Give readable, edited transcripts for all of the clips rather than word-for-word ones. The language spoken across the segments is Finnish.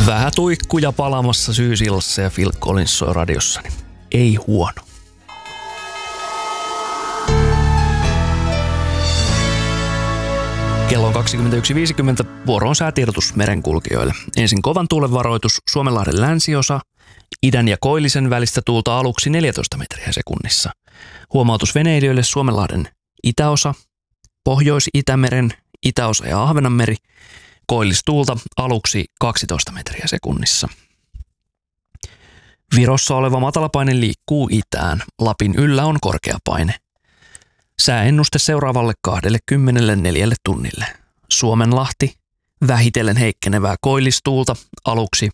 Vähän tuikkuja palamassa syysillassa ja Phil Collins soi radiossani. Ei huono. Kello on 21.50. Vuoro on säätiedotus merenkulkijoille. Ensin kovan tuulen varoitus Suomenlahden länsiosa. Idän ja Koillisen välistä tuulta aluksi 14 metriä sekunnissa. Huomautus veneilijöille Suomenlahden itäosa, Pohjois-Itämeren itäosa ja Ahvenanmeri. Koillistuulta aluksi 12 metriä sekunnissa. Virossa oleva matalapaine liikkuu itään. Lapin yllä on korkea paine. Sääennuste seuraavalle 24 tunnille. Suomenlahti, vähitellen heikkenevää koillistuulta aluksi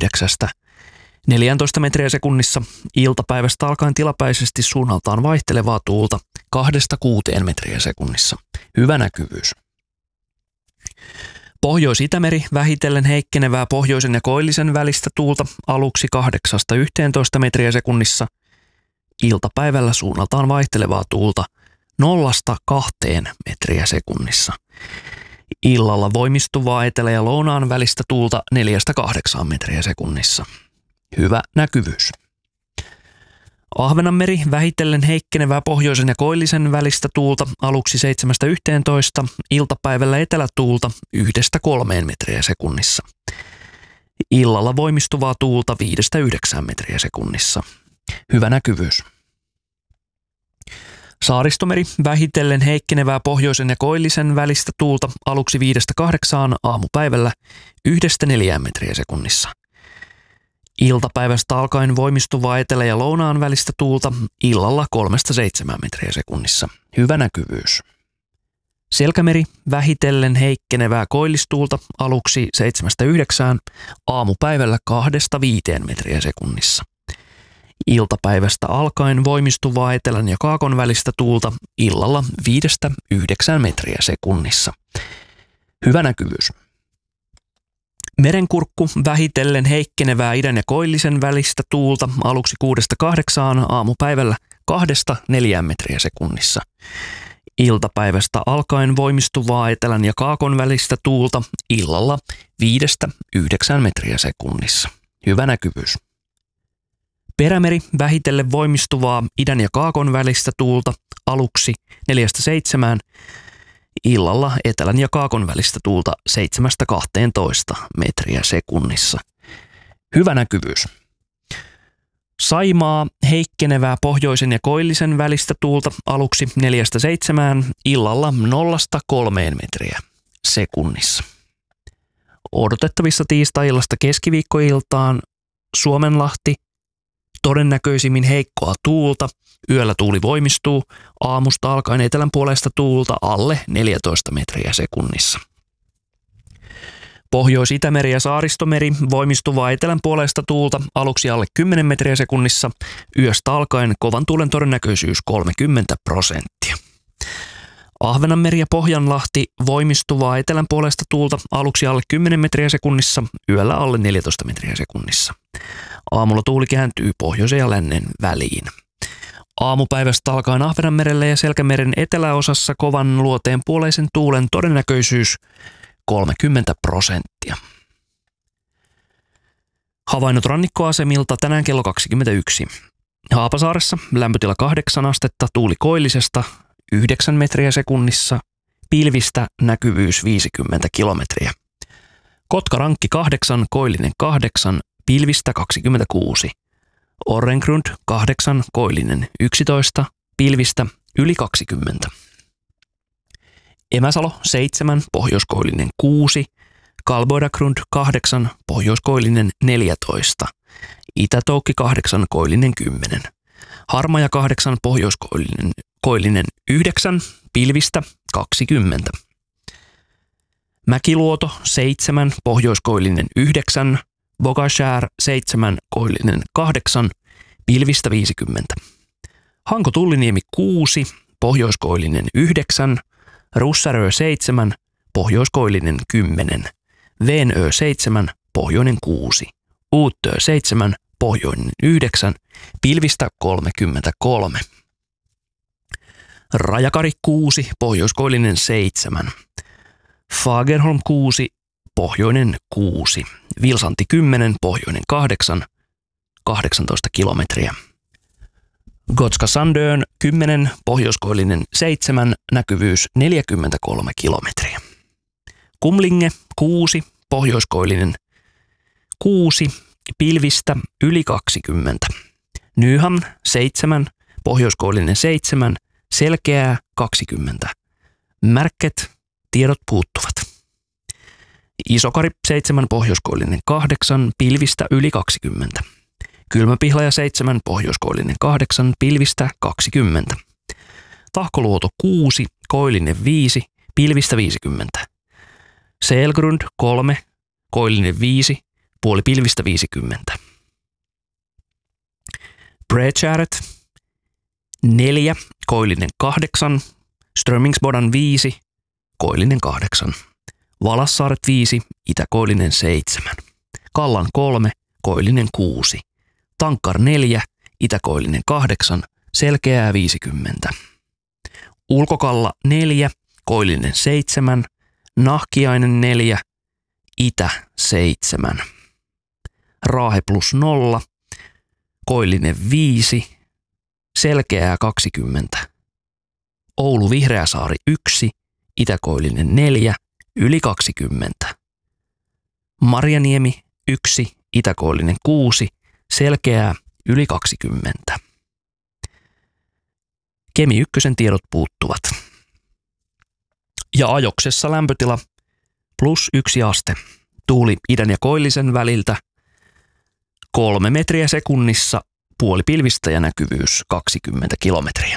9–14 metriä sekunnissa. Iltapäivästä alkaen tilapäisesti suunnaltaan vaihtelevaa tuulta 2–6 metriä sekunnissa. Hyvä näkyvyys. Pohjois-Itämeri vähitellen heikkenevää pohjoisen ja koillisen välistä tuulta aluksi 8–11 metriä sekunnissa. Iltapäivällä suunnaltaan vaihtelevaa tuulta 0–2 metriä sekunnissa. Illalla voimistuvaa etelä- ja lounaan välistä tuulta 4–8 metriä sekunnissa. Hyvä näkyvyys. Ahvenanmeri vähitellen heikkenevää pohjoisen ja koillisen välistä tuulta aluksi 7–11, iltapäivällä etelätuulta 1–3 metriä sekunnissa. Illalla voimistuvaa tuulta 5–9 metriä sekunnissa. Hyvä näkyvyys. Saaristomeri vähitellen heikkenevää pohjoisen ja koillisen välistä tuulta aluksi 5–8, aamupäivällä 1–4 metriä sekunnissa. Iltapäivästä alkaen voimistuvaa etelä- ja lounaan välistä tuulta illalla 3–7 metriä sekunnissa. Hyvä näkyvyys. Selkämeri vähitellen heikkenevää koillistuulta aluksi 7–9, aamupäivällä 2–5 metriä sekunnissa. Iltapäivästä alkaen voimistuvaa etelän ja kaakon välistä tuulta illalla 5–9 metriä sekunnissa. Hyvä näkyvyys. Merenkurkku vähitellen heikkenevää idän ja koillisen välistä tuulta aluksi 6–8, aamupäivällä 2–4 metriä sekunnissa. Iltapäivästä alkaen voimistuvaa etelän ja kaakon välistä tuulta illalla 5–9 metriä sekunnissa. Hyvä näkyvyys. Perämeri vähitellen voimistuvaa idän ja kaakon välistä tuulta aluksi 4–7, illalla etelän ja kaakon välistä tuulta 7–12 metriä sekunnissa. Hyvä näkyvyys. Saimaa heikkenevää pohjoisen ja koillisen välistä tuulta aluksi 4–7, illalla 0–3 metriä sekunnissa. Odotettavissa tiistai-illasta keskiviikkoiltaan Suomenlahti, todennäköisimmin heikkoa tuulta, yöllä tuuli voimistuu, aamusta alkaen etelänpuoleista tuulta alle 14 metriä sekunnissa. Pohjois-Itämeri ja Saaristomeri voimistuvaa etelänpuoleista tuulta aluksi alle 10 metriä sekunnissa, yöstä alkaen kovan tuulen todennäköisyys 30%. Ahvenanmeri ja Pohjanlahti voimistuvaa etelänpuoleista tuulta aluksi alle 10 metriä sekunnissa, yöllä alle 14 metriä sekunnissa. Aamulla tuuli kääntyy pohjoisen ja lännen väliin. Aamupäivästä alkaen Ahvenanmerellä ja Selkämeren eteläosassa kovan luoteen puoleisen tuulen todennäköisyys 30%. Havainnot rannikkoasemilta tänään kello 21. Haapasaaressa lämpötila 8 astetta, tuuli koillisesta 9 metriä sekunnissa, pilvistä näkyvyys 50 kilometriä. Kotkarankki 8, koillinen 8, pilvistä 26. Orrengrund 8, koillinen 11, pilvistä yli 20. Emäsalo 7, pohjoiskoillinen 6, Kalboidagrund 8, pohjoiskoillinen 14, Itätoukki 8, koillinen 10, Harmaja 8, pohjoiskoillinen 9, pilvistä 20. Mäkiluoto 7, pohjoiskoillinen 9, Bogashär 7, koillinen 8, pilvistä 50. Hanko-Tulliniemi 6, pohjoiskoillinen 9, Russarö 7, pohjoiskoillinen 10, Venö 7, pohjoinen 6, Uutö 7, pohjoinen 9, pilvistä 33. Rajakari 6, pohjoiskoillinen 7, Fagerholm 6, pohjoinen 6, Vilsanti 10, pohjoinen 8, 18 kilometriä. Gotska Sandön 10, pohjoiskoillinen 7, näkyvyys 43 kilometriä. Kumlinge 6, pohjoiskoillinen 6, pilvistä yli 20. Nyhamn 7, pohjoiskoillinen 7, selkeää 20. Märket, tiedot puuttuvat. Isokari 7, pohjoiskoillinen 8, pilvistä yli 20. Kylmäpihlaja 7, pohjoiskoillinen 8, pilvistä 20. Tahkoluoto 6, koillinen 5, pilvistä 50. Selgrund 3, koillinen 5, puoli pilvistä 50. Bredgäret 4, koillinen 8, Strömingsbodan 5, koillinen 8. Valassaaret 5, itäkoillinen 7. Kallan 3, koillinen 6. Tankkar 4, itäkoillinen 8, selkeää 50. Ulkokalla 4, koillinen 7, Nahkiainen 4, itä 7. Raahe plus 0, koillinen 5, selkeää 20. Oulu Vihreäsaari 1, itäkoillinen 4, yli 20. Marjaniemi 1, itäkoillinen 6, selkeää yli 20. Kemi 1 tiedot puuttuvat. Ja ajoksessa lämpötila plus 1 aste. Tuuli idän ja koillisen väliltä 3 metriä sekunnissa, puoli pilvistä ja näkyvyys 20 kilometriä.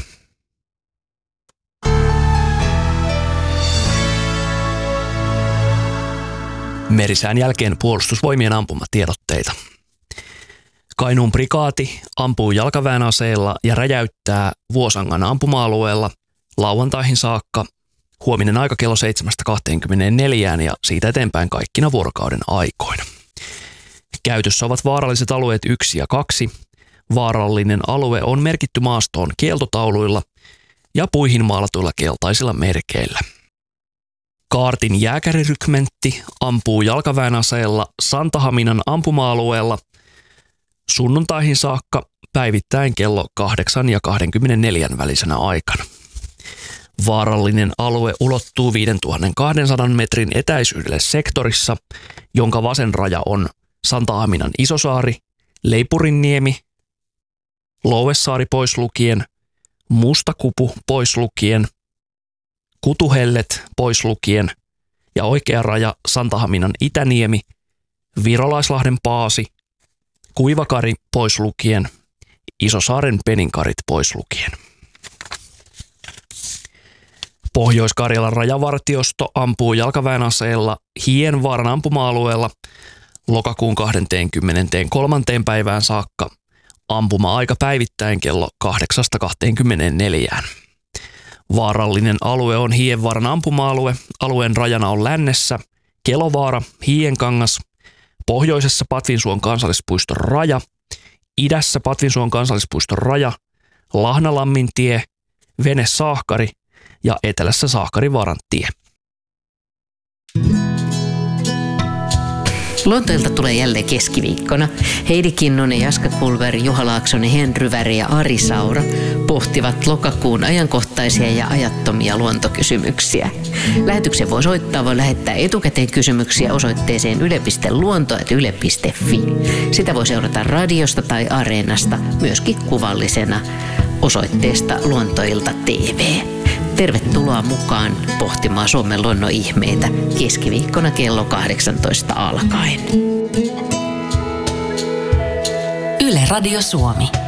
Merisään jälkeen puolustusvoimien ampumatiedotteita. Kainuun prikaati ampuu jalkaväen aseella ja räjäyttää Vuosangan ampuma-alueella lauantaihin saakka. Huominen aika kello 7.24 ja siitä eteenpäin kaikkina vuorokauden aikoina. Käytössä ovat vaaralliset alueet 1 ja 2. Vaarallinen alue on merkitty maastoon kieltotauluilla ja puihin maalatuilla keltaisilla merkeillä. Kaartin jääkärirykmentti ampuu jalkaväen aseella Santahaminan ampuma-alueella sunnuntaihin saakka päivittäin kello 8 ja 24 välisenä aikana. Vaarallinen alue ulottuu 5200 metrin etäisyydelle sektorissa, jonka vasen raja on Santahaminan Isosaari, Leipurinniemi, Louessaari pois lukien, Mustakupu pois lukien, Kutuhellet pois lukien ja oikea raja Santahaminan Itäniemi, Virolaislahden Paasi, Kuivakari pois lukien, Isosaaren Peninkarit pois lukien. Pohjois-Karjalan rajavartiosto ampuu jalkaväen aseella Hienvaaran ampuma-alueella lokakuun 23. päivään saakka. Ampuma-aika päivittäin kello 8.24. Vaarallinen alue on Hienvaaran ampuma-alue. Alueen rajana on lännessä Kelovaara, Hienkangas, pohjoisessa Patvinsuon kansallispuiston raja, idässä Patvinsuon kansallispuiston raja, Lahnalammintie, Vene-Saahkari ja etelässä Saahkarivaaran tie. Luontoilta tulee jälleen keskiviikkona. Heidi Kinnunen, Jaska Kulveri, Juha Laaksonen, Henry Väri ja Ari Saura pohtivat lokakuun ajankohtaisia ja ajattomia luontokysymyksiä. Lähetyksen voi lähettää etukäteen kysymyksiä osoitteeseen yle.luonto@yle.fi. Sitä voi seurata radiosta tai Areenasta, myöskin kuvallisena osoitteesta Luontoilta TV. Tervetuloa mukaan pohtimaan Suomen luonnon ihmeitä keskiviikkona kello 18 alkaen. Yle Radio Suomi.